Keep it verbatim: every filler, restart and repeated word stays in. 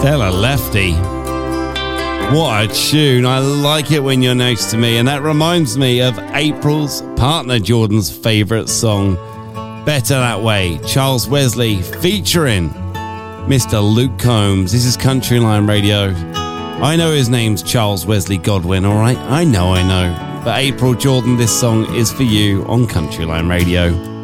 Stella Lefty. What a tune. I like it when you're nice to me. And that reminds me of April's partner Jordan's favourite song, Better That Way. Charles Wesley featuring Mister Luke Combs. This is Country Line Radio. I know his name's Charles Wesley Godwin, all right? I know, I know. But April Jordan, this song is for you on Country Line Radio.